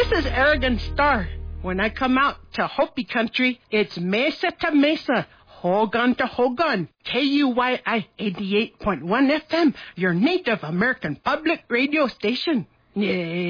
This is Arrogant Star. When I come out to Hopi country, it's mesa to mesa, Hogan to Hogan, KUYI 88.1 FM, your Native American public radio station. Yeah.